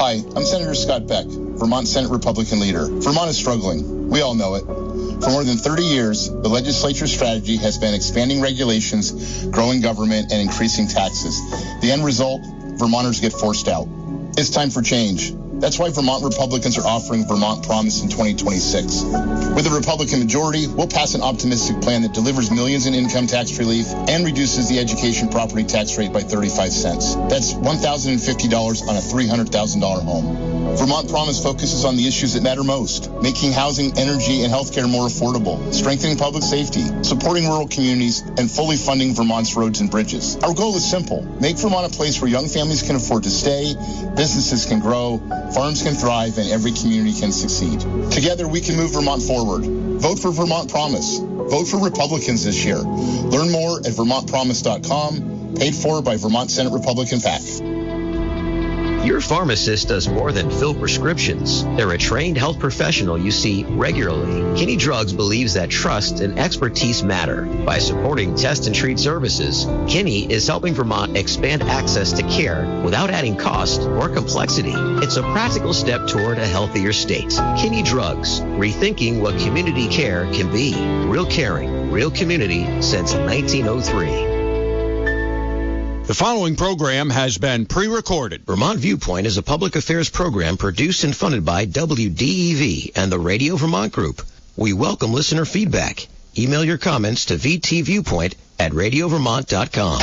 Hi, I'm Senator Scott Beck, Vermont Senate Republican leader. Vermont is struggling. We all know it. For more than 30 years, the legislature's strategy has been expanding regulations, growing government, and increasing taxes. The end result, Vermonters get forced out. It's time for change. That's why Vermont Republicans are offering Vermont Promise in 2026. With a Republican majority, we'll pass an optimistic plan that delivers millions in income tax relief and reduces the education property tax rate by 35 cents. That's $1,050 on a $300,000 home. Vermont Promise focuses on the issues that matter most, making housing, energy, and healthcare more affordable, strengthening public safety, supporting rural communities, and fully funding Vermont's roads and bridges. Our goal is simple: make Vermont a place where young families can afford to stay, businesses can grow, farms can thrive, and every community can succeed. Together, we can move Vermont forward. Vote for Vermont Promise. Vote for Republicans this year. Learn more at vermontpromise.com, paid for by Vermont Senate Republican PAC. Your pharmacist does more than fill prescriptions. They're a trained health professional you see regularly. Kinney Drugs believes that trust and expertise matter. By supporting test and treat services, Kinney is helping Vermont expand access to care without adding cost or complexity. It's a practical step toward a healthier state. Kinney Drugs, rethinking what community care can be. Real caring, real community since 1903. The following program has been pre-recorded. Vermont Viewpoint is a public affairs program produced and funded by WDEV and the Radio Vermont Group. We welcome listener feedback. Email your comments to vtviewpoint@radiovermont.com.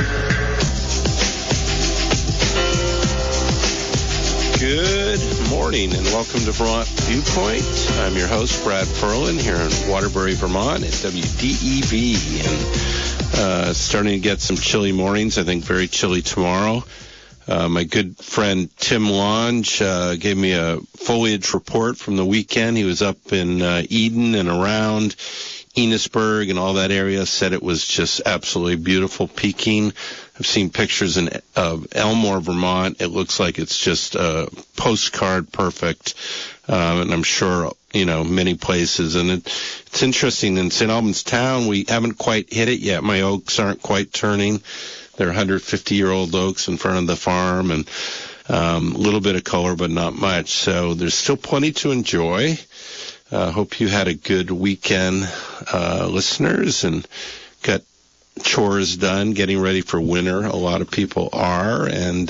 Good morning and welcome to Vermont Viewpoint. I'm your host, Brad Ferlin, here in Waterbury, Vermont at WDEV. And starting to get some chilly mornings, I think very chilly tomorrow. My good friend Tim Lange gave me a foliage report from the weekend. He was up in Eden and around Enosburg and all that area, said it was just absolutely beautiful, peaking. I've seen pictures of Elmore, Vermont. It looks like it's just postcard perfect, and I'm sure, many places. And it's interesting, in St. Albans Town, we haven't quite hit it yet. My oaks aren't quite turning. They're 150-year-old oaks in front of the farm, and a little bit of color, but not much. So there's still plenty to enjoy. Hope you had a good weekend, listeners, and got chores done, getting ready for winter. A lot of people are, and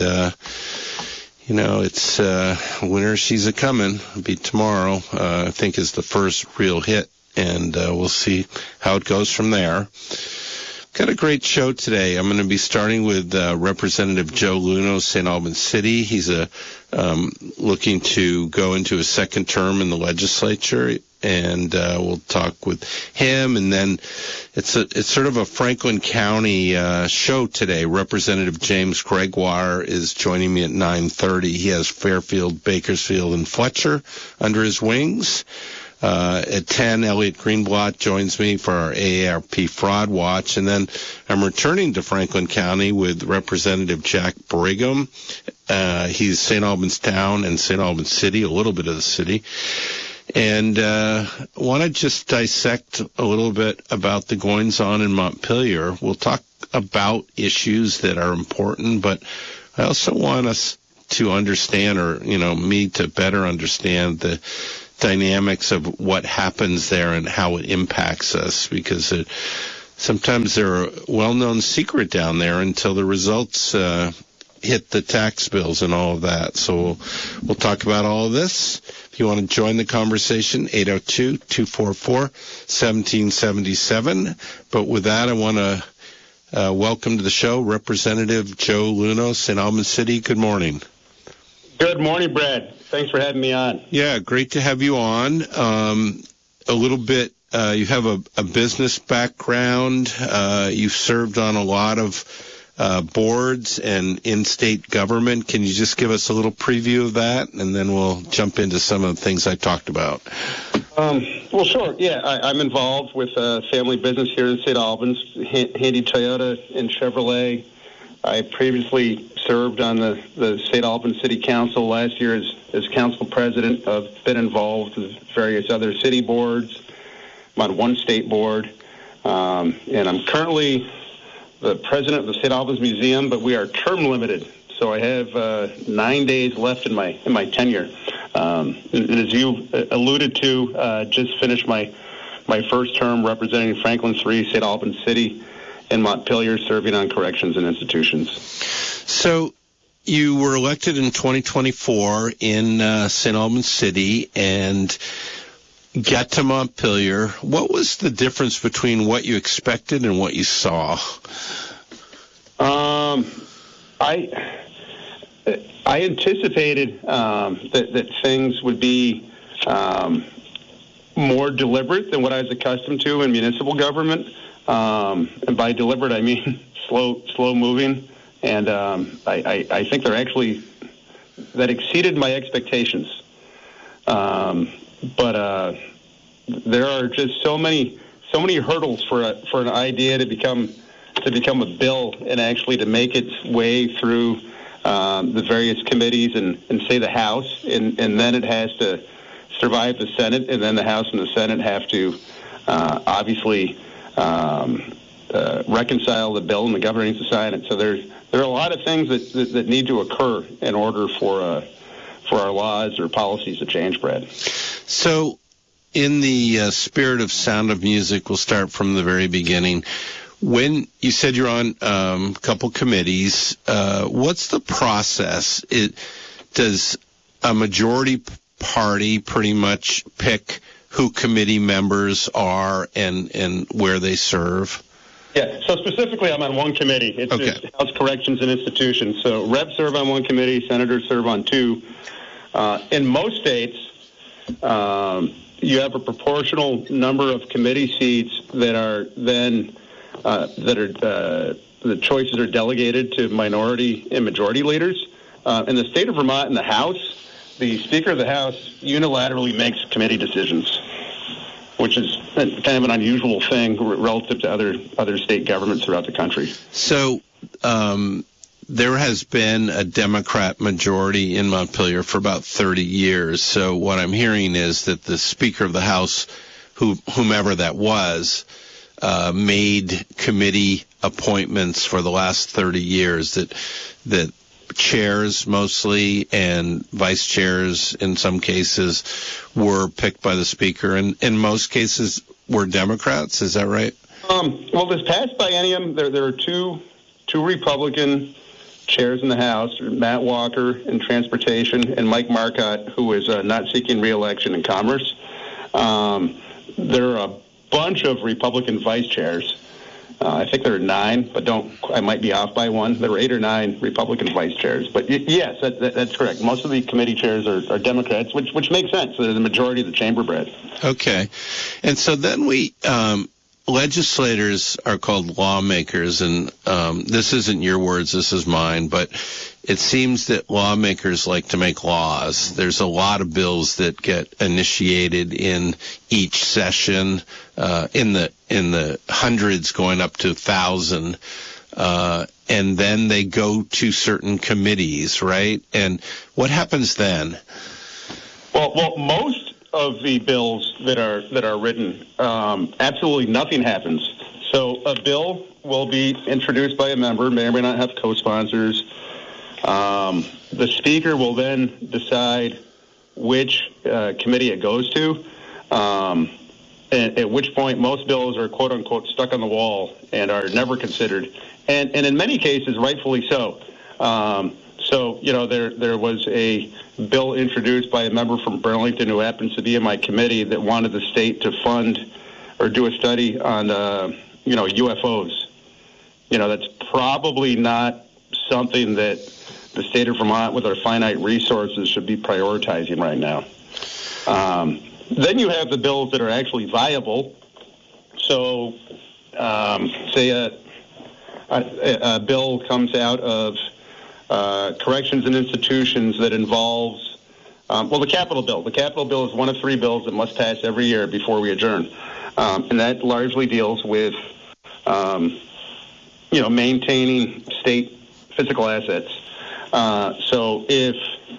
it's winter season coming. It'll be tomorrow, I think, is the first real hit, and we'll see how it goes from there. Got a great show today. I'm going to be starting with Representative Joe Luno, St. Albans City. He's looking to go into a second term in the legislature, and we'll talk with him. And then it's sort of a Franklin County show today. Representative James Gregoire is joining me at 9:30. He has Fairfield, Bakersfield, and Fletcher under his wings. At 10, Elliot Greenblatt joins me for our AARP Fraud Watch. And then I'm returning to Franklin County with Representative Jack Brigham. He's St. Albans Town and St. Albans City, a little bit of the city. And want to just dissect a little bit about the goings-on in Montpelier. We'll talk about issues that are important, but I also want us to understand, or, me to better understand the dynamics of what happens there and how it impacts us, because sometimes they're a well-known secret down there until the results hit the tax bills and all of that. So we'll talk about all of this. If you want to join the conversation, 802-244-1777. But with that, I want to welcome to the show Representative Joe Luno, St. Albans City. Good morning. Good morning, Brad. Thanks for having me on. Yeah, great to have you on. A little bit, you have a business background. You've served on a lot of boards and in-state government. Can you just give us a little preview of that, and then we'll jump into some of the things I talked about? Well, sure. Yeah, I'm involved with a family business here in St. Albans, Handy Toyota and Chevrolet. I previously served on the St. Albans City Council last year as council president. I've been involved with various other city boards. I'm on one state board. And I'm currently the president of the St. Albans Museum, but we are term limited. So I have 9 days left in my tenure. And as you alluded to, just finished my first term representing Franklin 3, St. Albans City, and Montpelier, serving on corrections and institutions. So you were elected in 2024 in St. Albans City and got to Montpelier. What was the difference between what you expected and what you saw? I anticipated that things would be more deliberate than what I was accustomed to in municipal government. And by deliberate, I mean slow moving. And I think that exceeded my expectations. But there are just so many hurdles for an idea to become a bill and actually to make its way through the various committees and say the House, and then it has to survive the Senate, and then the House and the Senate have to obviously reconcile the bill, and the governor needs to sign it. So there are a lot of things that need to occur in order for our laws or policies to change, Brad. So in the spirit of Sound of Music, we'll start from the very beginning. When you said you're on a couple committees, what's the process? Does a majority party pretty much pick who committee members are and where they serve? Yeah, so specifically I'm on one committee. It's House Corrections and Institutions. So reps serve on one committee, senators serve on two. In most states, you have a proportional number of committee seats that are then the choices are delegated to minority and majority leaders. In the state of Vermont, in the House, the Speaker of the House unilaterally makes committee decisions, which is kind of an unusual thing relative to other state governments throughout the country. So there has been a Democrat majority in Montpelier for about 30 years. So what I'm hearing is that the Speaker of the House, whomever that was, made committee appointments for the last 30 years that chairs mostly and vice chairs in some cases were picked by the Speaker, and in most cases were Democrats. Is that right? Well, this past biennium, there are two Republican chairs in the House, Matt Walker in Transportation and Mike Marcotte, who is not seeking re-election in Commerce. There are a bunch of Republican vice chairs. I think there are 9, but I might be off by one. There were 8 or 9 Republican vice chairs. But yes, that's correct. Most of the committee chairs are Democrats, which makes sense. They're the majority of the chamber, Brad. Okay. And so then legislators are called lawmakers, and this isn't your words, this is mine, but it seems that lawmakers like to make laws. There's a lot of bills that get initiated in each session, in the hundreds going up to 1,000, and then they go to certain committees, right? And what happens then? Well, most of the bills that are written, absolutely nothing happens. So a bill will be introduced by a member, may or may not have co-sponsors. The Speaker will then decide which committee it goes to, and at which point most bills are quote-unquote stuck on the wall and are never considered, and in many cases rightfully so. So, there was a bill introduced by a member from Burlington who happens to be in my committee that wanted the state to fund or do a study on, UFOs. That's probably not something that the state of Vermont, with our finite resources, should be prioritizing right now. Then you have the bills that are actually viable. So, say a bill comes out of corrections and institutions that involves, the capital bill. The capital bill is one of 3 bills that must pass every year before we adjourn. And that largely deals with, maintaining state physical assets. So if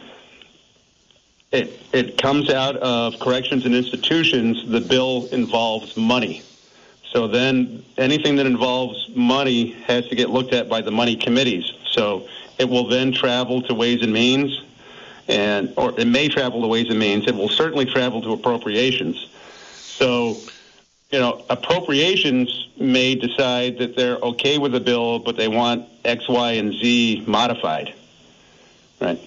it comes out of corrections and institutions, the bill involves money. So then anything that involves money has to get looked at by the money committees. So It will then travel to Ways and Means, or it may travel to Ways and Means. It will certainly travel to Appropriations. So, Appropriations may decide that they're okay with the bill, but they want X, Y, and Z modified, right?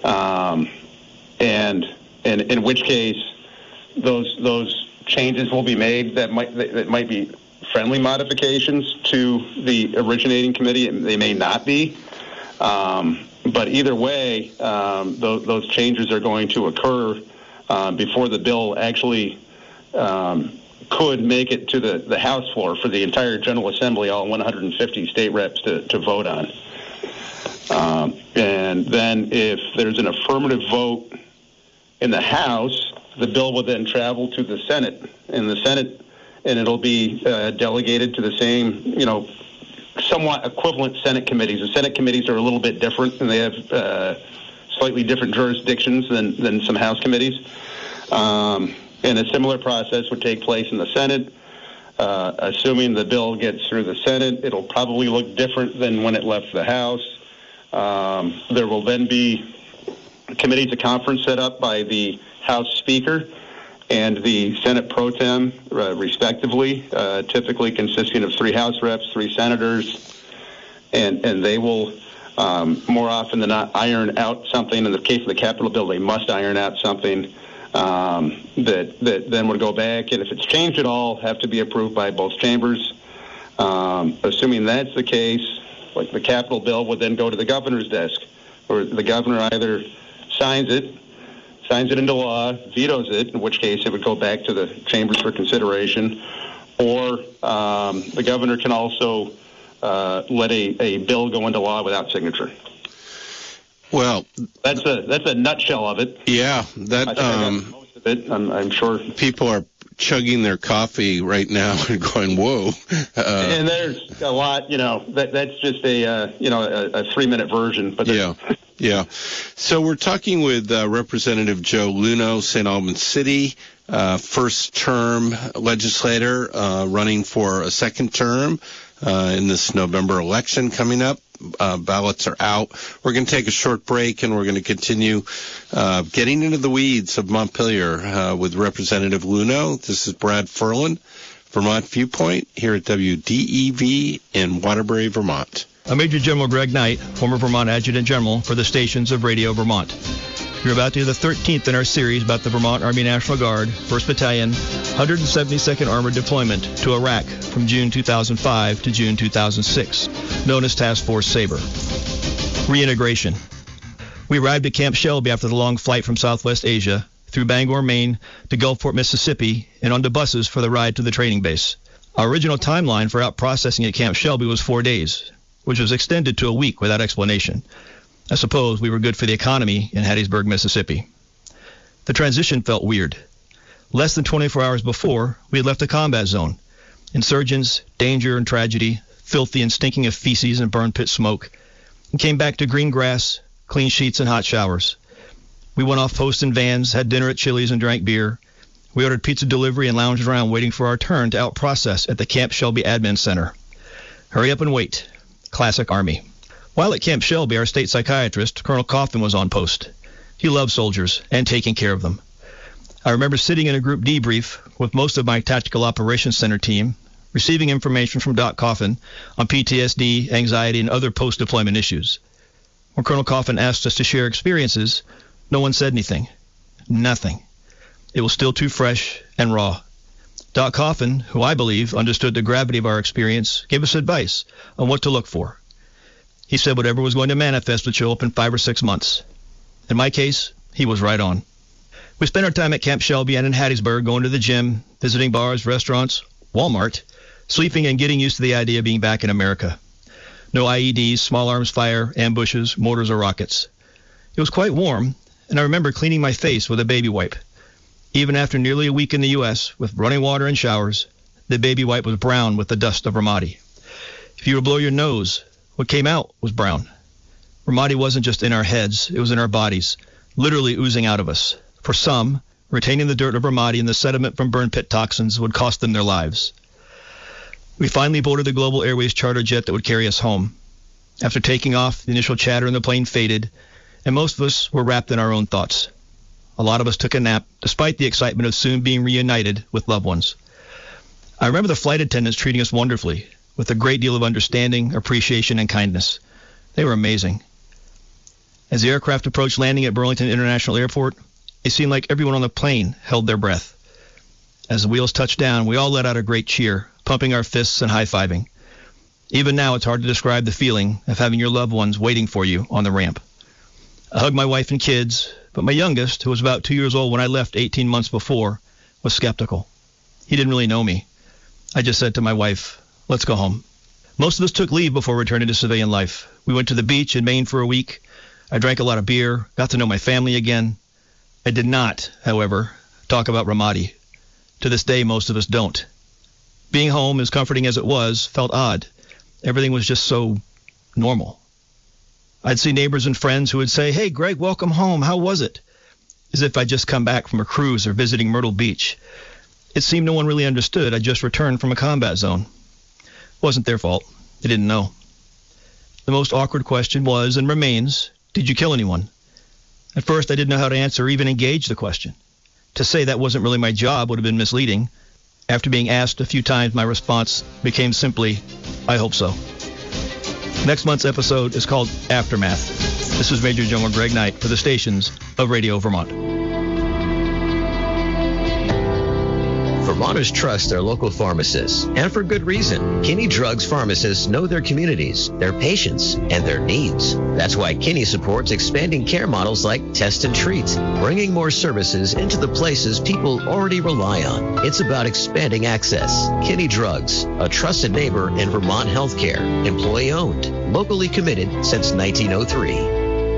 And in which case, those changes will be made that might be friendly modifications to the originating committee. They may not be. But either way, those changes are going to occur before the bill actually could make it to the House floor for the entire General Assembly, all 150 state reps to vote on. And then if there's an affirmative vote in the House, the bill will then travel to the Senate. And it'll be delegated to the same, somewhat equivalent Senate committees. The Senate committees are a little bit different, and they have slightly different jurisdictions than some House committees. And a similar process would take place in the Senate. Assuming the bill gets through the Senate, it'll probably look different than when it left the House. There will then be committees of conference set up by the House Speaker and the Senate Pro Tem, respectively, typically consisting of 3 House reps, 3 senators, and they will more often than not iron out something. In the case of the Capitol bill, they must iron out something that then would go back, and if it's changed at all, have to be approved by both chambers. Assuming that's the case, like the Capitol bill would then go to the governor's desk, or the governor either signs it into law, vetoes it, in which case it would go back to the chambers for consideration, or the governor can also let a bill go into law without signature. Well, that's a nutshell of it. Yeah, I got most of it. I'm sure people are chugging their coffee right now and going, "Whoa!" And there's a lot. That's just a 3-minute version. But yeah. So we're talking with Representative Joe Luno, St. Albans City, first-term legislator, running for a second term in this November election coming up. Ballots are out. We're going to take a short break, and we're going to continue getting into the weeds of Montpelier with Representative Luno. This is Brad Ferland, Vermont Viewpoint, here at WDEV in Waterbury, Vermont. I'm Major General Greg Knight, former Vermont Adjutant General for the stations of Radio Vermont. You're about to hear the 13th in our series about the Vermont Army National Guard, 1st Battalion, 172nd Armored Deployment to Iraq from June 2005 to June 2006, known as Task Force Sabre. Reintegration. We arrived at Camp Shelby after the long flight from Southwest Asia, through Bangor, Maine, to Gulfport, Mississippi, and onto buses for the ride to the training base. Our original timeline for out-processing at Camp Shelby was 4 days, which was extended to a week without explanation. I suppose we were good for the economy in Hattiesburg, Mississippi. The transition felt weird. Less than 24 hours before, we had left a combat zone. Insurgents, danger and tragedy, filthy and stinking of feces and burn pit smoke, and came back to green grass, clean sheets, and hot showers. We went off post in vans, had dinner at Chili's, and drank beer. We ordered pizza delivery and lounged around waiting for our turn to out-process at the Camp Shelby Admin Center. Hurry up and wait. Classic Army. While at Camp Shelby, our state psychiatrist, Colonel Coffin, was on post. He loved soldiers and taking care of them. I remember sitting in a group debrief with most of my Tactical Operations Center team, receiving information from Doc Coffin on PTSD, anxiety, and other post-deployment issues. When Colonel Coffin asked us to share experiences, no one said anything. Nothing. It was still too fresh and raw. Doc Coffin, who I believe understood the gravity of our experience, gave us advice on what to look for. He said whatever was going to manifest would show up in 5 or 6 months. In my case, he was right on. We spent our time at Camp Shelby and in Hattiesburg, going to the gym, visiting bars, restaurants, Walmart, sleeping and getting used to the idea of being back in America. No IEDs, small arms fire, ambushes, mortars, or rockets. It was quite warm, and I remember cleaning my face with a baby wipe. Even after nearly a week in the U.S. with running water and showers, the baby wipe was brown with the dust of Ramadi. If you were to blow your nose, what came out was brown. Ramadi wasn't just in our heads, it was in our bodies, literally oozing out of us. For some, retaining the dirt of Ramadi and the sediment from burn pit toxins would cost them their lives. We finally boarded the Global Airways charter jet that would carry us home. After taking off, the initial chatter in the plane faded, and most of us were wrapped in our own thoughts. A lot of us took a nap, despite the excitement of soon being reunited with loved ones. I remember the flight attendants treating us wonderfully, with a great deal of understanding, appreciation, and kindness. They were amazing. As the aircraft approached landing at Burlington International Airport, it seemed like everyone on the plane held their breath. As the wheels touched down, we all let out a great cheer, pumping our fists and high-fiving. Even now, it's hard to describe the feeling of having your loved ones waiting for you on the ramp. I hugged my wife and kids, but my youngest, who was about 2 years old when I left 18 months before, was skeptical. He didn't really know me. I just said to my wife, "Let's go home." Most of us took leave before returning to civilian life. We went to the beach in Maine for a week. I drank a lot of beer, got to know my family again. I did not, however, talk about Ramadi. To this day, most of us don't. Being home, as comforting as it was, felt odd. Everything was just so normal. I'd see neighbors and friends who would say, "Hey, Greg, welcome home. How was it?" As if I'd just come back from a cruise or visiting Myrtle Beach. It seemed no one really understood. I just returned from a combat zone. It wasn't their fault. They didn't know. The most awkward question was, and remains, did you kill anyone? At first, I didn't know how to answer or even engage the question. To say that wasn't really my job would have been misleading. After being asked a few times, my response became simply, "I hope so." Next month's episode is called Aftermath. This is Major General Greg Knight for the stations of Radio Vermont. Vermonters trust their local pharmacists, and for good reason. Kinney Drugs pharmacists know their communities, their patients, and their needs. That's why Kinney supports expanding care models like Test and Treat, bringing more services into the places people already rely on. It's about expanding access. Kinney Drugs, a trusted neighbor in Vermont healthcare, employee-owned, locally committed since 1903.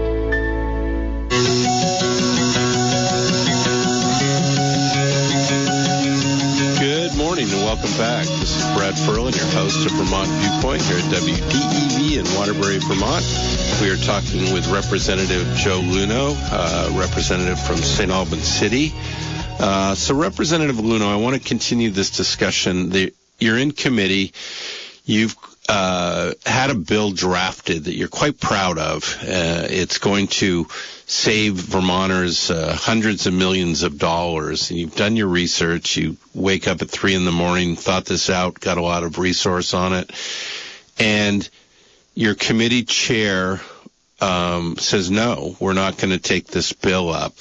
And welcome back. This is Brad Ferlin, your host of Vermont Viewpoint here at WDEV in Waterbury, Vermont. We are talking with Representative Joe Luno, representative from St. Albans City. So Representative Luno, I want to continue this discussion. You're in committee. You've had a bill drafted that you're quite proud of. It's going to save Vermonters hundreds of millions of dollars. And you've done your research. You wake up at 3 a.m, thought this out, got a lot of resource on it. And your committee chair says, no, we're not going to take this bill up.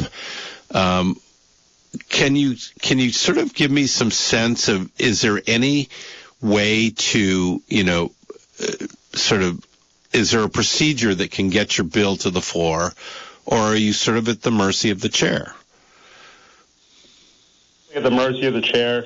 Can you sort of give me some sense of, is there any way to, is there a procedure that can get your bill to the floor, or are you sort of at the mercy of the chair? At the mercy of the chair.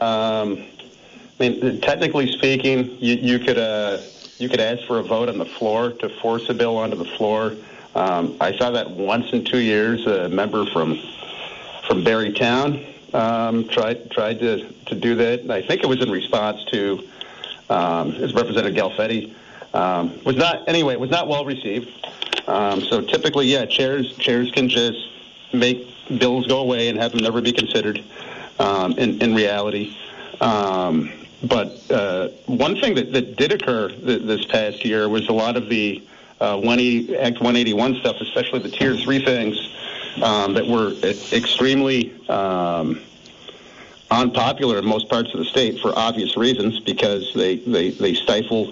Technically speaking, you could ask for a vote on the floor to force a bill onto the floor. I saw that once in 2 years. A member from Barrytown tried to do that. And I think it was in response to as Representative Galfetti. Was not well received. So typically, chairs can just make bills go away and have them never be considered in reality. But one thing that did occur this past year was a lot of the Act 181 stuff, especially the Tier 3 things that were extremely unpopular in most parts of the state for obvious reasons, because they stifle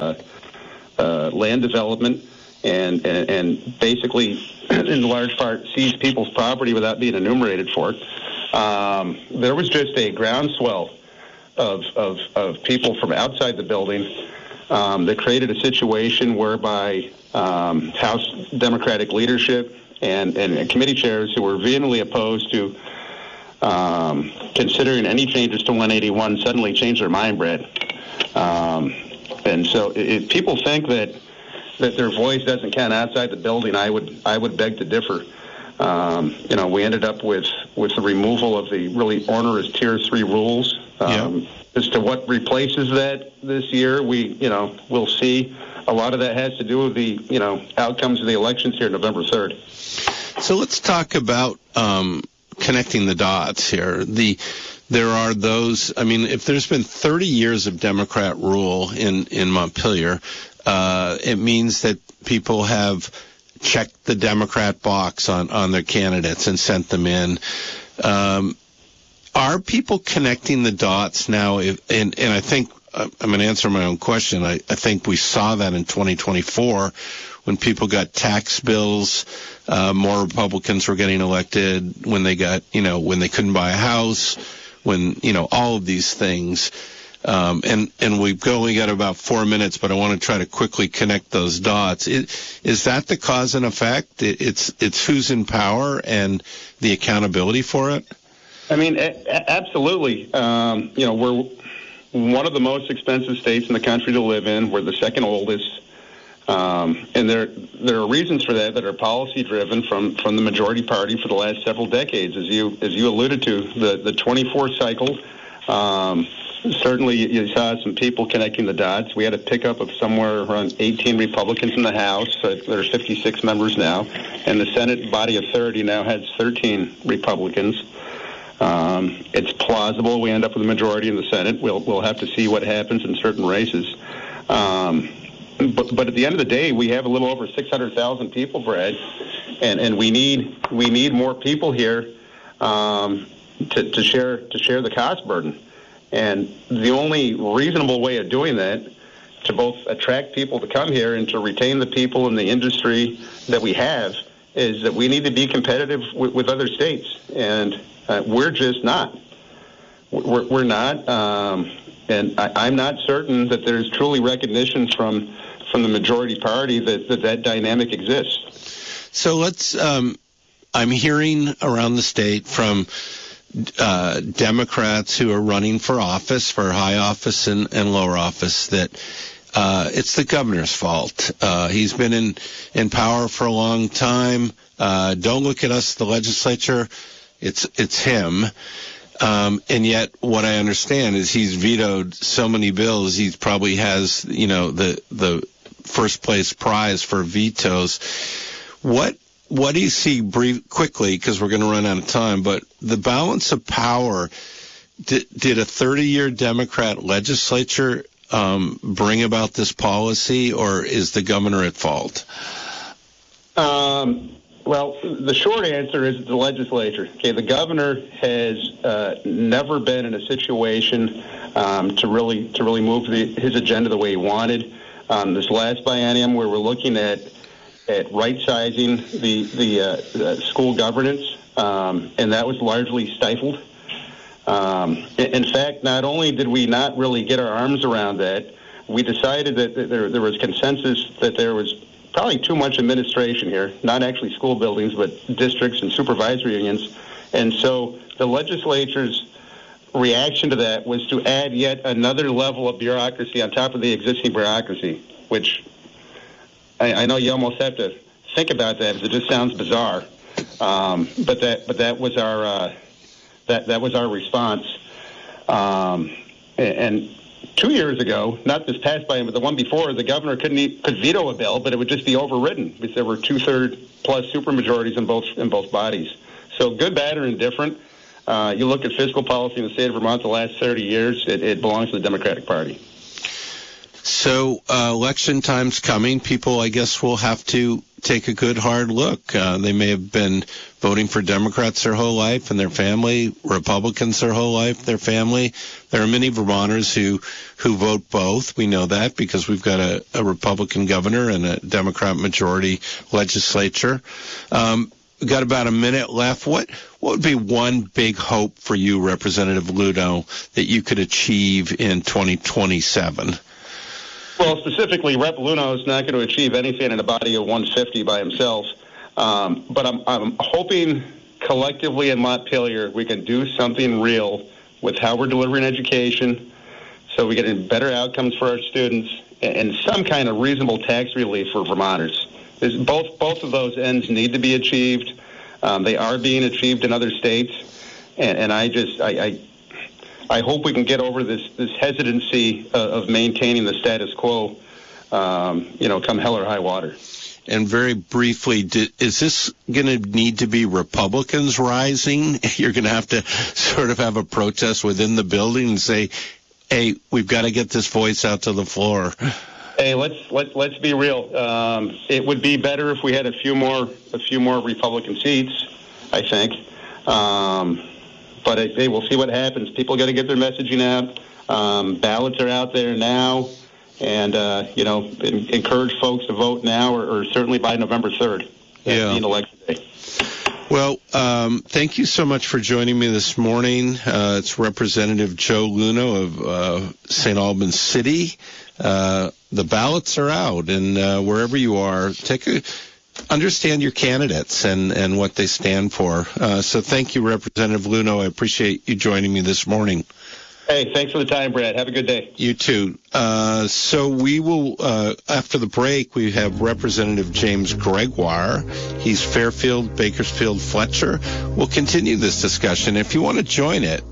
land development and basically, in large part, seize people's property without being enumerated for it. There was just a groundswell of people from outside the building that created a situation whereby House Democratic leadership and committee chairs who were vehemently opposed to considering any changes to 181 suddenly changed their mind, Brad. And so if people think that their voice doesn't count outside the building, I would beg to differ. We ended up with the removal of the really onerous Tier 3 rules. As to what replaces that this year, we'll see. A lot of that has to do with the, outcomes of the elections here November 3rd. So let's talk about connecting the dots here. There are those, if there's been 30 years of Democrat rule in Montpelier, It means that people have checked the Democrat box on their candidates and sent them in. Are people connecting the dots now? And I think I'm going to answer my own question. I think we saw that in 2024 when people got tax bills. More Republicans were getting elected when they got, when they couldn't buy a house, when, all of these things. And we've only got about 4 minutes, but I want to try to quickly connect those dots. Is that the cause and effect? It's who's in power and the accountability for it? I mean, absolutely. We're one of the most expensive states in the country to live in. We're the second oldest. And there are reasons for that are policy driven from the majority party for the last several decades. As you alluded to, the 24 cycle, certainly you saw some people connecting the dots. We had a pickup of somewhere around 18 Republicans in the House. There are 56 members now. And the Senate body of 30 now has 13 Republicans. It's plausible we end up with a majority in the Senate. We'll have to see what happens in certain races. But at the end of the day, we have a little over 600,000 people, Brad, and we need more people here to share the cost burden. And the only reasonable way of doing that, to both attract people to come here and to retain the people in the industry that we have, is that we need to be competitive with other states, and we're just not. We're not, and I'm not certain that there's truly recognition from the majority party that dynamic exists. So let's. I'm hearing around the state from Democrats who are running for office, for high office and lower office, that it's the governor's fault. He's been in power for a long time. Don't look at us, the legislature. It's him. And yet what I understand is he's vetoed so many bills. He probably has, the first place prize for vetoes. What do you see quickly, because we're going to run out of time, but the balance of power, did a 30-year Democrat legislature bring about this policy, or is the governor at fault? Well, the short answer is the legislature. Okay, the governor has never been in a situation to really move his agenda the way he wanted. This last biennium, where we're looking at right-sizing the school governance, and that was largely stifled. In fact, not only did we not really get our arms around that, we decided that there was consensus that there was probably too much administration here, not actually school buildings, but districts and supervisory unions. And so the legislature's reaction to that was to add yet another level of bureaucracy on top of the existing bureaucracy, which I know you almost have to think about that because it just sounds bizarre. But that was our that was our response. And 2 years ago, not this past biennium, but the one before, the governor could veto a bill, but it would just be overridden because there were 2/3 plus supermajorities in both bodies. So good, bad, or indifferent. You look at fiscal policy in the state of Vermont the last 30 years, it belongs to the Democratic Party. So election time's coming. People, I guess, will have to take a good, hard look. They may have been voting for Democrats their whole life and their family, Republicans their whole life, their family. There are many Vermonters who vote both. We know that because we've got a Republican governor and a Democrat majority legislature. We've got about a minute left. What would be one big hope for you, Representative Luneau, that you could achieve in 2027? Well, specifically, Rep. Luneau is not going to achieve anything in a body of 150 by himself. But I'm hoping collectively in Montpelier we can do something real with how we're delivering education so we get better outcomes for our students and some kind of reasonable tax relief for Vermonters. Both of those ends need to be achieved. They are being achieved in other states. And I hope we can get over this hesitancy of maintaining the status quo, come hell or high water. And very briefly, is this going to need to be Republicans rising? You're going to have to sort of have a protest within the building and say, hey, we've got to get this voice out to the floor. Hey, let's be real. It would be better if we had a few more Republican seats, I think. But hey, we'll see what happens. People got to get their messaging out. Ballots are out there now, and encourage folks to vote now, or certainly by November 3rd. Being election day. Well, thank you so much for joining me this morning. It's Representative Joe Luno of St. Albans City. The ballots are out, and wherever you are, understand your candidates and what they stand for. So thank you, Representative Luno. I appreciate you joining me this morning. Hey, thanks for the time, Brad. Have a good day. You too. So we will, after the break, we have Representative James Gregoire. He's Fairfield, Bakersfield, Fletcher. We'll continue this discussion. If you want to join it,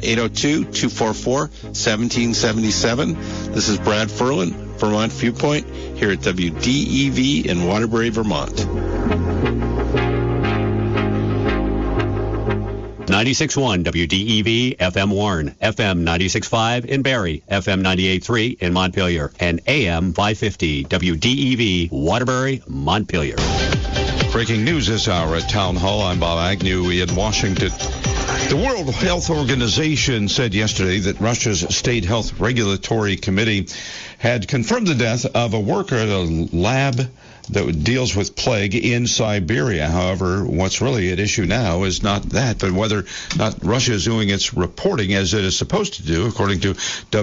802-244-1777. This is Brad Ferland, Vermont Viewpoint, here at WDEV in Waterbury, Vermont. 96.1 WDEV, FM Warren, FM 96.5 in Barrie, FM 98.3 in Montpelier, and AM 550 WDEV, Waterbury, Montpelier. Breaking news this hour at Town Hall. I'm Bob Agnew in Washington. The World Health Organization said yesterday that Russia's State Health Regulatory Committee had confirmed the death of a worker at a lab that deals with plague in Siberia. However, what's really at issue now is not that, but whether or not Russia is doing its reporting as it is supposed to do, according to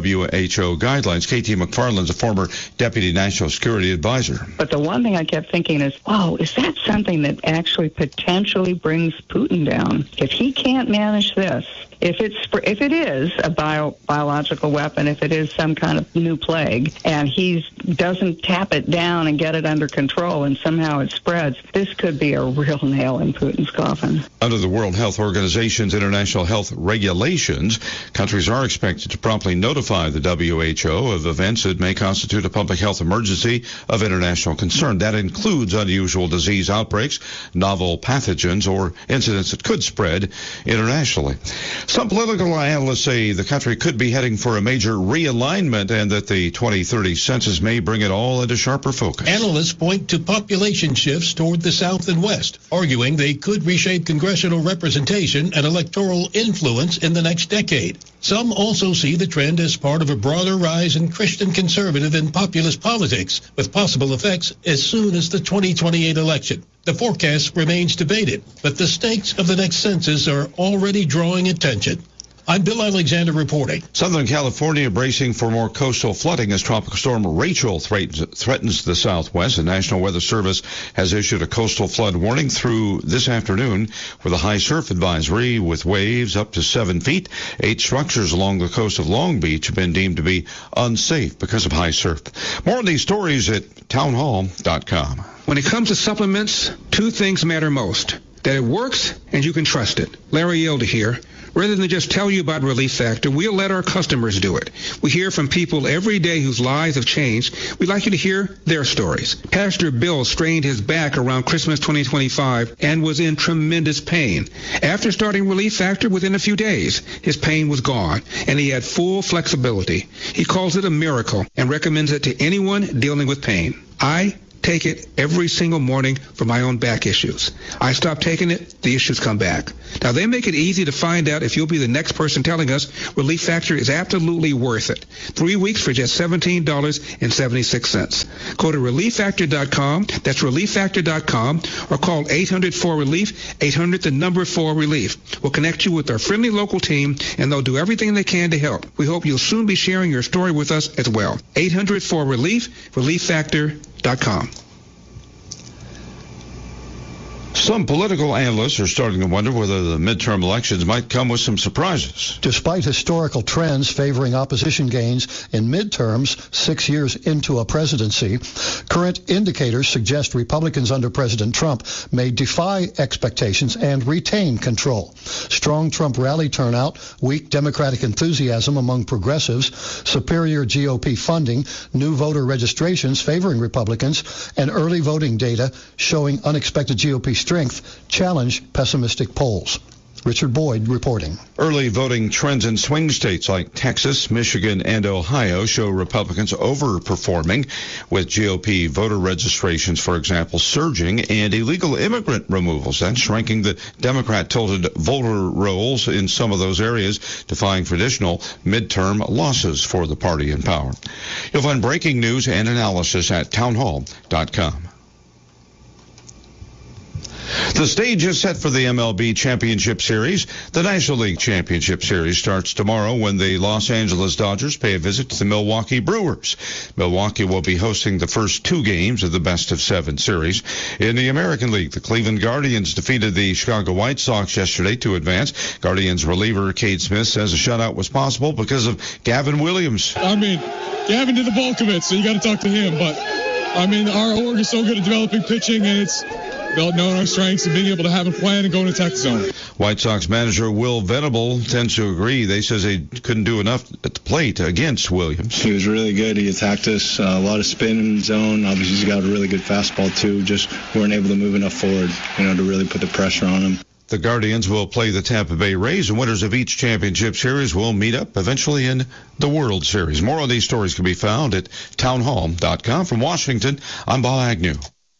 WHO guidelines. KT McFarland's a former Deputy National Security Advisor. But the one thing I kept thinking is, wow, is that something that actually potentially brings Putin down? If he can't manage this, if it is a biological weapon, if it is some kind of new plague, and he doesn't tap it down and get it under control, and somehow it spreads, this could be a real nail in Putin's coffin. Under the World Health Organization's international health regulations, countries are expected to promptly notify the WHO of events that may constitute a public health emergency of international concern. That includes unusual disease outbreaks, novel pathogens, or incidents that could spread internationally. Some political analysts say the country could be heading for a major realignment and that the 2030 census may bring it all into sharper focus. Analysts point to population shifts toward the South and West, arguing they could reshape congressional representation and electoral influence in the next decade. Some also see the trend as part of a broader rise in Christian conservative and populist politics, with possible effects as soon as the 2028 election. The forecast remains debated, but the stakes of the next census are already drawing attention. I'm Bill Alexander reporting. Southern California bracing for more coastal flooding as Tropical Storm Rachel threatens the southwest. The National Weather Service has issued a coastal flood warning through this afternoon with a high surf advisory with waves up to 7 feet. 8 structures along the coast of Long Beach have been deemed to be unsafe because of high surf. More on these stories at townhall.com. When it comes to supplements, 2 things matter most: that it works and you can trust it. Larry Elder here. Rather than just tell you about Relief Factor, we'll let our customers do it. We hear from people every day whose lives have changed. We'd like you to hear their stories. Pastor Bill strained his back around Christmas 2025 and was in tremendous pain. After starting Relief Factor, within a few days, his pain was gone, and he had full flexibility. He calls it a miracle and recommends it to anyone dealing with pain. I take it every single morning for my own back issues. I stop taking it, the issues come back. Now, they make it easy to find out if you'll be the next person telling us Relief Factor is absolutely worth it. 3 weeks for just $17.76. Go to ReliefFactor.com, that's ReliefFactor.com, or call 800-4RELIEF, 800-4RELIEF. We'll connect you with our friendly local team, and they'll do everything they can to help. We hope you'll soon be sharing your story with us as well. 800-4RELIEF, ReliefFactor.com. Some political analysts are starting to wonder whether the midterm elections might come with some surprises. Despite historical trends favoring opposition gains in midterms 6 years into a presidency, current indicators suggest Republicans under President Trump may defy expectations and retain control. Strong Trump rally turnout, weak Democratic enthusiasm among progressives, superior GOP funding, new voter registrations favoring Republicans, and early voting data showing unexpected GOP strength challenge pessimistic polls. Richard Boyd reporting. Early voting trends in swing states like Texas, Michigan, and Ohio show Republicans overperforming, with GOP voter registrations, for example, surging, and illegal immigrant removals and shrinking the Democrat-tilted voter rolls in some of those areas, defying traditional midterm losses for the party in power. You'll find breaking news and analysis at townhall.com. The stage is set for the MLB Championship Series. The National League Championship Series starts tomorrow when the Los Angeles Dodgers pay a visit to the Milwaukee Brewers. Milwaukee will be hosting the first two games of the best-of-7 series. In the American League, the Cleveland Guardians defeated the Chicago White Sox yesterday to advance. Guardians reliever Cade Smith says a shutout was possible because of Gavin Williams. Gavin did the bulk of it, so you got to talk to him. But, our org is so good at developing pitching, and it's knowing our strengths and being able to have a plan and go and attack the zone. White Sox manager Will Venable tends to agree. They says they couldn't do enough at the plate against Williams. He was really good. He attacked us, a lot of spin in the zone. Obviously, he's got a really good fastball, too. Just weren't able to move enough forward, to really put the pressure on him. The Guardians will play the Tampa Bay Rays, and winners of each championship series will meet up eventually in the World Series. More on these stories can be found at townhall.com. From Washington, I'm Bob Agnew.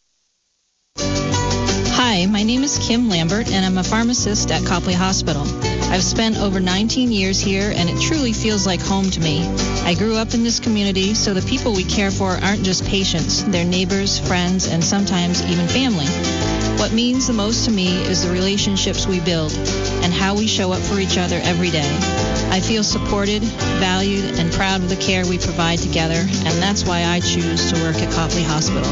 Hi, my name is Kim Lambert, and I'm a pharmacist at Copley Hospital. I've spent over 19 years here, and it truly feels like home to me. I grew up in this community, so the people we care for aren't just patients. They're neighbors, friends, and sometimes even family. What means the most to me is the relationships we build and how we show up for each other every day. I feel supported, valued, and proud of the care we provide together, and that's why I choose to work at Copley Hospital.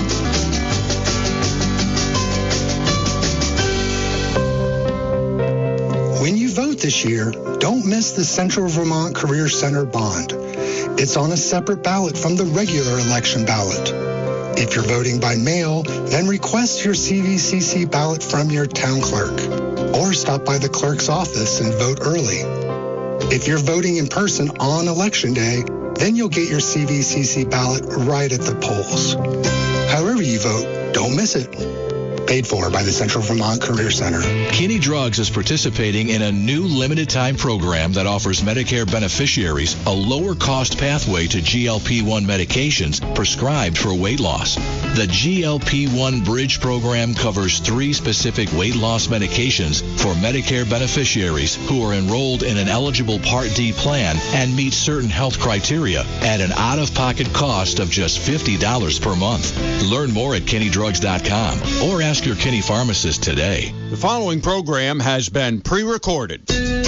When you vote this year, don't miss the Central Vermont Career Center bond. It's on a separate ballot from the regular election ballot. If you're voting by mail, then request your CVCC ballot from your town clerk, or stop by the clerk's office and vote early. If you're voting in person on Election Day, then you'll get your CVCC ballot right at the polls. However you vote, don't miss it. Paid for by the Central Vermont Career Center. Kinney Drugs is participating in a new limited-time program that offers Medicare beneficiaries a lower-cost pathway to GLP-1 medications prescribed for weight loss. The GLP-1 Bridge program covers 3 specific weight loss medications for Medicare beneficiaries who are enrolled in an eligible Part D plan and meet certain health criteria at an out-of-pocket cost of just $50 per month. Learn more at KinneyDrugs.com or ask your Kinney pharmacist today. The following program has been pre-recorded.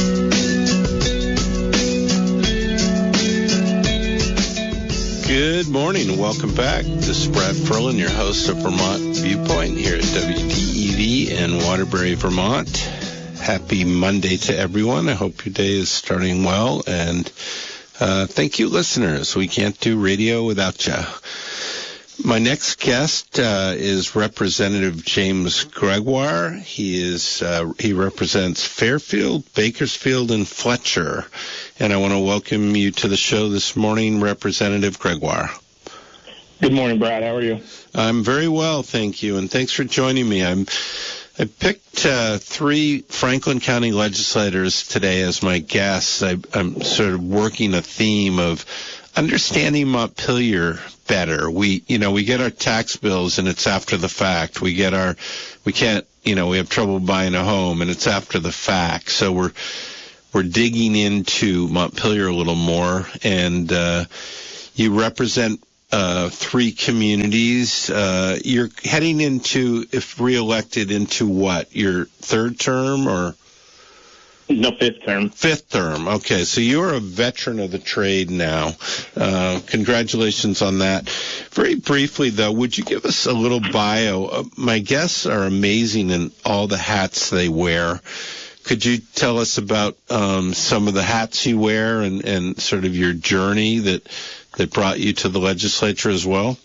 Good morning and welcome back. This is Brad Ferlin, your host of Vermont Viewpoint here at WDEV in Waterbury, Vermont. Happy Monday to everyone. I hope your day is starting well. And thank you, listeners. We can't do radio without you. My next guest is Representative James Gregoire. He represents Fairfield, Bakersfield, and Fletcher. And I want to welcome you to the show this morning, Representative Gregoire. Good morning, Brad. How are you? I'm very well, thank you, and thanks for joining me. I picked 3 Franklin County legislators today as my guests. I'm sort of working a theme of understanding Montpelier better. We get our tax bills and it's after the fact. We have trouble buying a home and it's after the fact. So we're digging into Montpelier a little more, and you represent 3 communities. You're heading into, if reelected, into what? Your 3rd term or? No, 5th term. 5th term. Okay, so you're a veteran of the trade now. Congratulations on that. Very briefly, though, would you give us a little bio? My guests are amazing in all the hats they wear. Could you tell us about some of the hats you wear and sort of your journey that brought you to the legislature as well?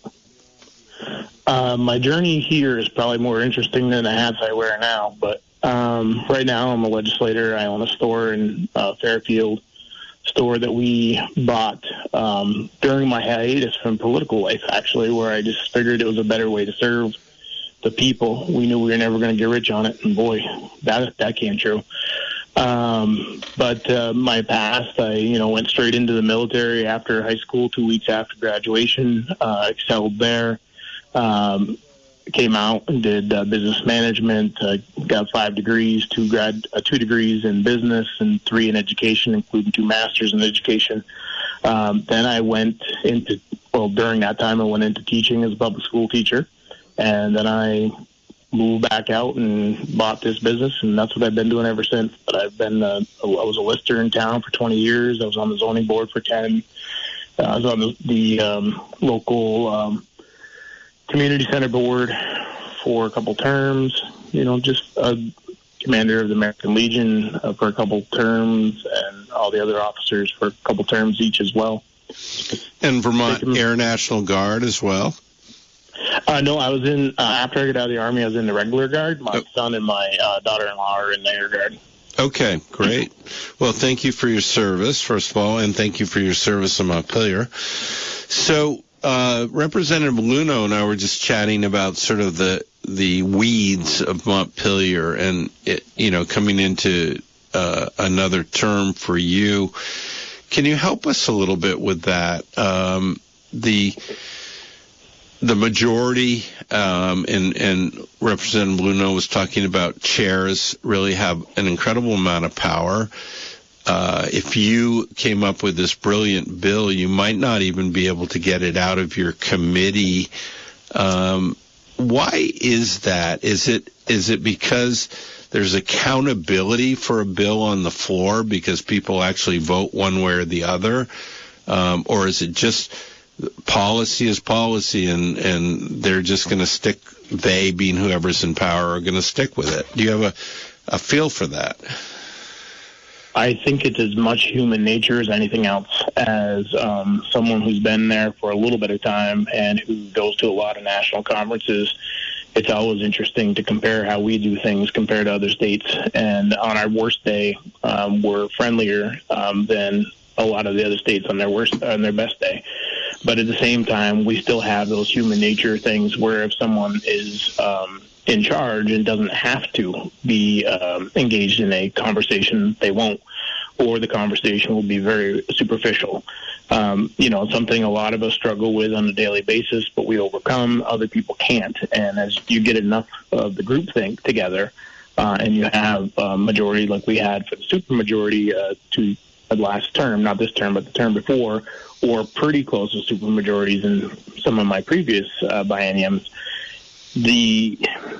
My journey here is probably more interesting than the hats I wear now, but right now I'm a legislator. I own a store in Fairfield, store that we bought during my hiatus from political life, actually, where I just figured it was a better way to serve the people. We knew we were never going to get rich on it, and boy, that came true. But my past, I went straight into the military after high school, 2 weeks after graduation, excelled there. Came out and did business management, got 5 degrees, 2 degrees in business and 3 in education, including 2 masters in education. Then I went into, during that time I went into teaching as a public school teacher, and then I moved back out and bought this business, and that's what I've been doing ever since. But I've been, I was a lister in town for 20 years. I was on the zoning board for 10. I was on the local community center board for a couple terms, just a commander of the American Legion for a couple terms, and all the other officers for a couple terms each as well. And Vermont Air National Guard as well? No, I was in, after I got out of the Army, I was in the regular Guard. My son and my daughter-in-law are in the Air Guard. Okay, great. Well, thank you for your service, first of all, and thank you for your service in Montpelier. So, Representative Luneau and I were just chatting about sort of the weeds of Montpelier and, coming into another term for you. Can you help us a little bit with that? The majority, and Representative Luneau was talking about chairs really have an incredible amount of power. If you came up with this brilliant bill, you might not even be able to get it out of your committee. Why is that? Is it because there's accountability for a bill on the floor because people actually vote one way or the other? Or is it just policy is policy and they're just going to stick, they being whoever's in power are going to stick with it? Do you have a feel for that? I think it's as much human nature as anything else. As someone who's been there for a little bit of time and who goes to a lot of national conferences, it's always interesting to compare how we do things compared to other states. And on our worst day, we're friendlier than a lot of the other states on their best day. But at the same time, we still have those human nature things where if someone is in charge and doesn't have to be engaged in a conversation, they won't, or the conversation will be very superficial. Something a lot of us struggle with on a daily basis, but we overcome. Other people can't. And as you get enough of the groupthink together, and you have a majority like we had for the supermajority to last term, not this term, but the term before, or pretty close to supermajorities in some of my previous bienniums, the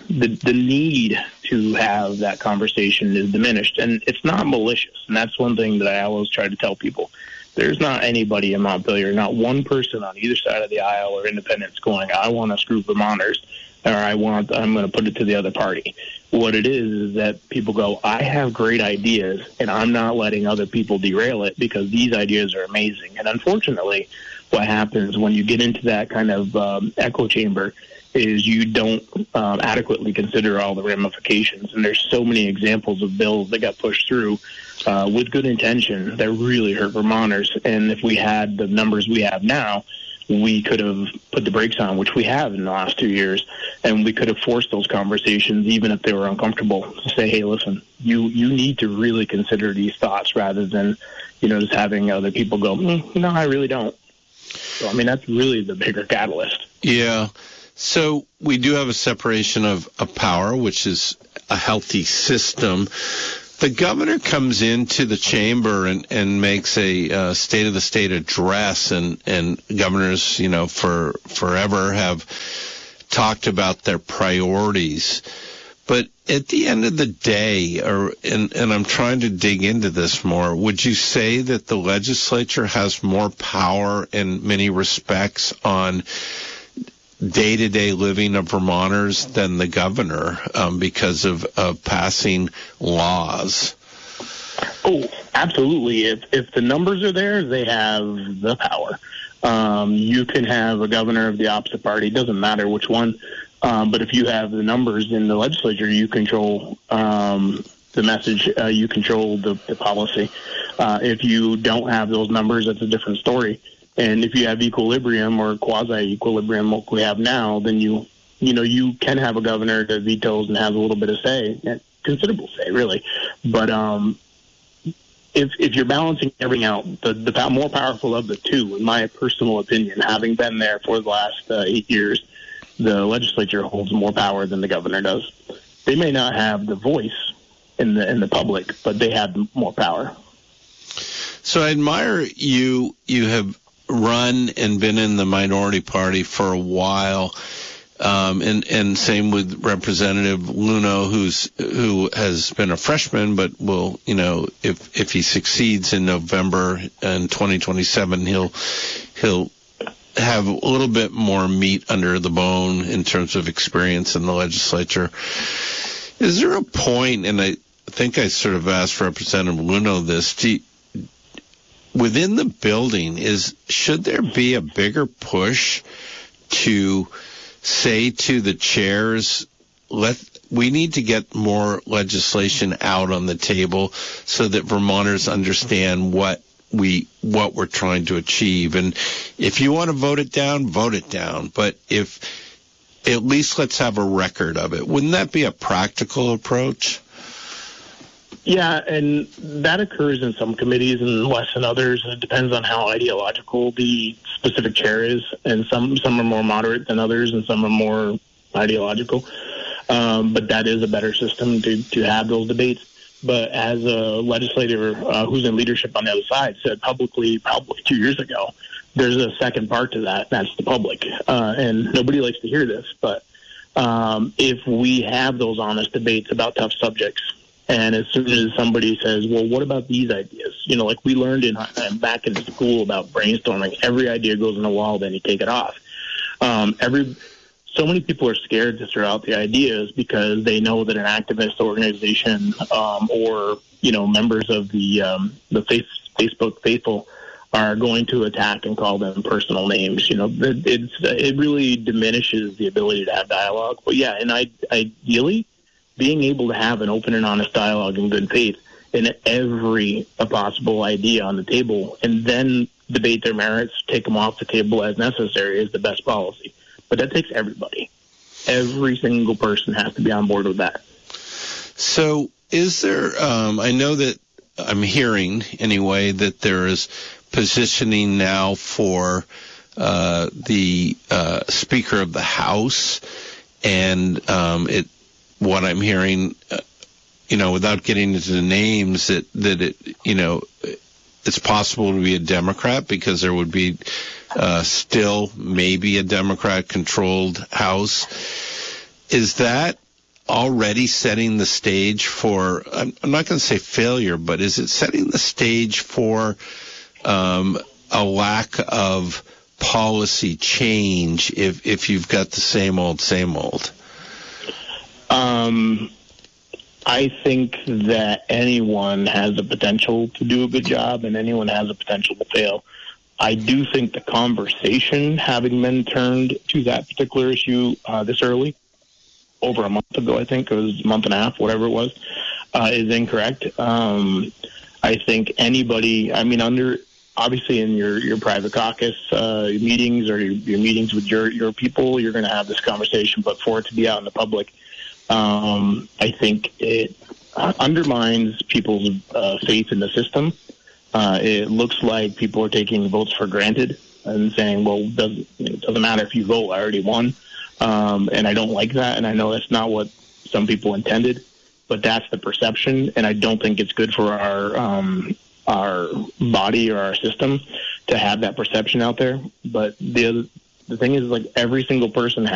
need to have that conversation is diminished, and it's not malicious. And that's one thing that I always try to tell people. There's not anybody in Montpelier, not one person on either side of the aisle or independents going, I want to screw Vermonters, or I'm going to put it to the other party. What it is that people go, I have great ideas, and I'm not letting other people derail it because these ideas are amazing. And unfortunately, what happens when you get into that kind of echo chamber is you don't adequately consider all the ramifications. And there's so many examples of bills that got pushed through with good intention that really hurt Vermonters. And if we had the numbers we have now, we could have put the brakes on, which we have in the last 2 years, and we could have forced those conversations, even if they were uncomfortable, to say, hey, listen, you need to really consider these thoughts rather than, just having other people go, no, I really don't. So, that's really the bigger catalyst. Yeah. So we do have a separation of power, which is a healthy system. The governor comes into the chamber and makes a state of the state address, and governors, for forever have talked about their priorities. But at the end of the day, and I'm trying to dig into this more, would you say that the legislature has more power in many respects on day-to-day living of Vermonters than the governor because of passing laws? Oh, absolutely. If the numbers are there, they have the power. You can have a governor of the opposite party. It doesn't matter which one. But if you have the numbers in the legislature, you control the message. You control the policy. If you don't have those numbers, that's a different story. And if you have equilibrium or quasi-equilibrium like we have now, then you can have a governor that vetoes and has a little bit of say. considerable say, really. But if you're balancing everything out, the more powerful of the two, in my personal opinion, having been there for the last 8 years, the legislature holds more power than the governor does. They may not have the voice in the public, but they have more power. So I admire you. You have run and been in the minority party for a while. And same with Representative Luneau, who has been a freshman, but will, if he succeeds in November and 2027, he'll have a little bit more meat under the bone in terms of experience in the legislature. Is there a point, and I think I sort of asked Representative Luneau this, within the building, should there be a bigger push to say to the chairs, we need to get more legislation out on the table so that Vermonters understand what we're trying to achieve. And if you want to vote it down, but if at least let's have a record of it. Wouldn't that be a practical approach? Yeah, and that occurs in some committees and less than others. It depends on how ideological the specific chair is, and some are more moderate than others, and some are more ideological. But that is a better system to have those debates. But as a legislator who's in leadership on the other side said publicly probably 2 years ago, there's a second part to that. That's the public. And nobody likes to hear this, but if we have those honest debates about tough subjects, and as soon as somebody says, well, what about these ideas? Like we learned back in school about brainstorming, every idea goes on the wall, then you take it off. So many people are scared to throw out the ideas because they know that an activist organization or members of the Facebook faithful are going to attack and call them personal names. It really diminishes the ability to have dialogue. But yeah, and ideally, being able to have an open and honest dialogue in good faith in every possible idea on the table, and then debate their merits, take them off the table as necessary, is the best policy. But that takes everybody. Every single person has to be on board with that. So is there, I know that I'm hearing anyway that there is positioning now for the Speaker of the House, and what I'm hearing, without getting into the names, that it's possible to be a Democrat because there would be still maybe a Democrat-controlled House. Is that already setting the stage for, I'm not going to say failure, but is it setting the stage for a lack of policy change if you've got the same old? I think that anyone has the potential to do a good job and anyone has the potential to fail. I do think the conversation having been turned to that particular issue this early, over a month ago, I think it was a month and a half, whatever it was, is incorrect. I think anybody, obviously in your private caucus meetings or your meetings with your people, you're going to have this conversation, but for it to be out in the public, I think it undermines people's faith in the system. It looks like people are taking votes for granted and saying, well, it doesn't matter if you vote, I already won. And I don't like that, and I know that's not what some people intended, but that's the perception, and I don't think it's good for our body or our system to have that perception out there. But the thing is, like, every single person